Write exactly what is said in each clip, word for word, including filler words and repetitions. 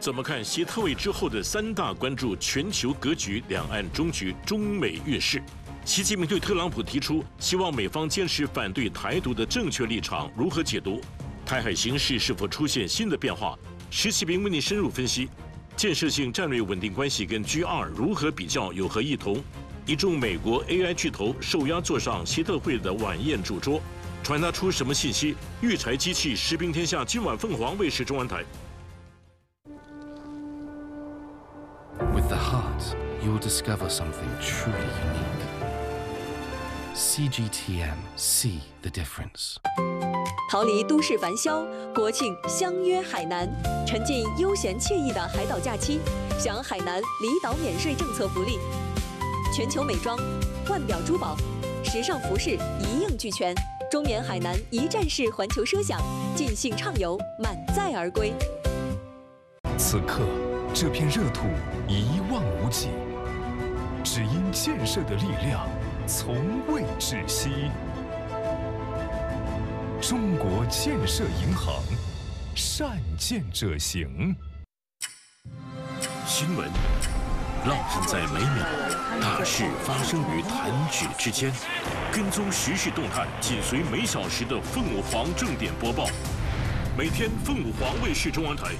怎么看习特位之后的三大关注：全球格局、两岸终局、中美越势？习近平对特朗普提出希望美方坚持反对台独的正确立场，如何解读？台海形势是否出现新的变化？石启平为您深入分析。建设性战略稳定关系跟 G 二如何比较，有何异同？一众美国 A I 巨头受压坐上习特会的晚宴主桌，传达出什么信息？育才机器食兵天下，今晚凤凰卫视中文台。 With the heart, you'll discover something truly unique. C G T M, see the difference. 逃离都市繁嚣，国庆相约海南，沉浸悠闲惬意的海岛假期，享海南离岛免税政策福利。全球美妆、腕表珠宝、时尚服饰一应俱全，中缅海南一站式环球奢享，尽兴畅游，满载而归。 此刻，这片热土一望无际，只因建设的力量从未止息。中国建设银行，善建者行。 新闻浪漫在每秒，大事发生于弹指之间。跟踪时事动态，紧随每小时的凤凰正点播报。每天凤凰卫视中文台。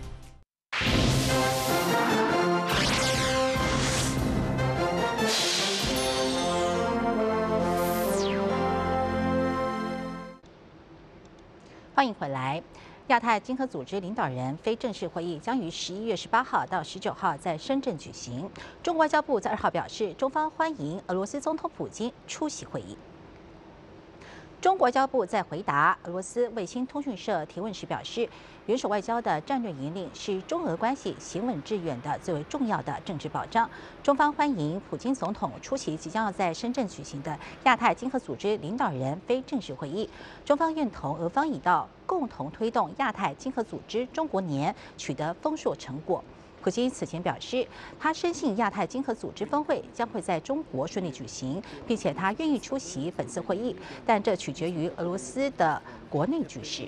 欢迎回来。亚太经合组织领导人非正式会议将于十一月十八号到十九号在深圳举行。中国外交部在二号表示，中方欢迎俄罗斯总统普京出席会议。中国外交部在回答俄罗斯卫星通讯社提问时表示，元首外交的战略引领是中俄关系行稳致远的最为重要的政治保障。中方欢迎普京总统出席即将要在深圳举行的亚太经合组织领导人非正式会议。中方愿同俄方一道，共同推动亚太经合组织中国年取得丰硕成果。普京此前表示，他深信亚太经合组织峰会将会在中国顺利举行，并且他愿意出席本次会议，但这取决于俄罗斯的国内局势。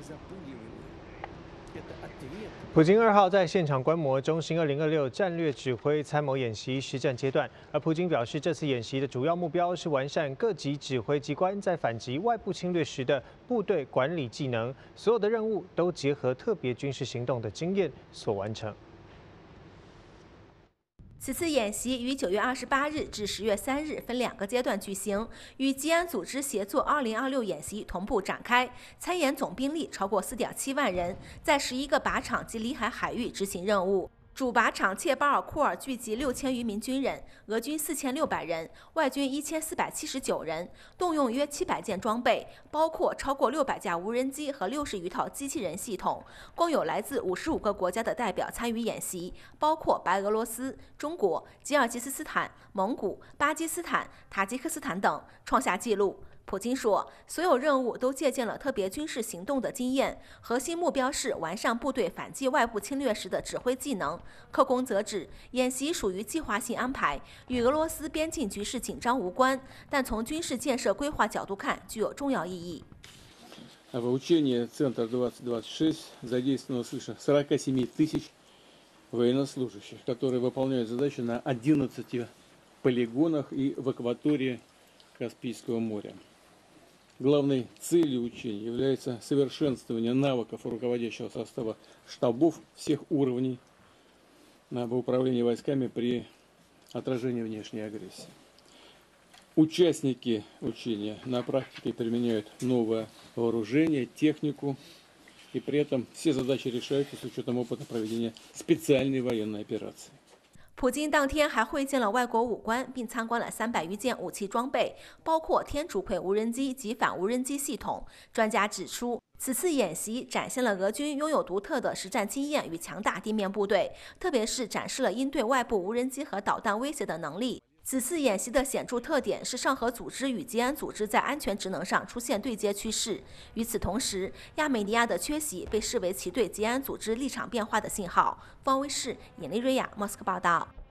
普京二号在现场观摩中心二零二六战略指挥参谋演习实战阶段，而普京表示，这次演习的主要目标是完善各级指挥机关在反击外部侵略时的部队管理技能，所有的任务都结合特别军事行动的经验所完成。 此次演习于九月二十八日至十月三日分两个阶段举行，与吉安组织协作二零二六演习同步展开。参演总兵力超过四点七万人，在十一个靶场及里海海域执行任务。主靶场切巴尔库尔聚集六千余名军人，俄军四千六百人，外军一千四百七十九人，动用约七百件装备，包括超过六百架无人机和六十余套机器人系统。共有来自五十五个国家的代表参与演习，包括白俄罗斯、中国、吉尔吉斯斯坦、蒙古、巴基斯坦、塔吉克斯坦等，创下纪录。普京说，所有任务都借鉴了特别军事行动的经验，核心目标是完善部队反击外部侵略时的指挥技能。克宫则指，演习属于计划性安排，与俄罗斯边境局势紧张无关，但从军事建设规划角度看，具有重要意义。 В учении Центр двадцать двадцать шесть задействовано свыше сорока семи тысяч военнослужащих, которые выполняют задачи на одиннадцати полигонах и в акватории Каспийского моря. Главной целью учений является совершенствование навыков руководящего состава штабов всех уровней в управлении войсками при отражении внешней агрессии. Участники учения на практике применяют новое вооружение, технику, и при этом все задачи решаются с учетом опыта проведения специальной военной операции. 普京当天还会见了外国武官，并参观了三百余件武器装备，包括天竺葵无人机及反无人机系统。专家指出，此次演习展现了俄军拥有独特的实战经验与强大地面部队，特别是展示了应对外部无人机和导弹威胁的能力。此次演习的显著特点是上合组织与吉安组织在安全职能上出现对接趋势。与此同时，亚美尼亚的缺席被视为其对吉安组织立场变化的信号。方威视尹丽瑞亚莫斯科报道。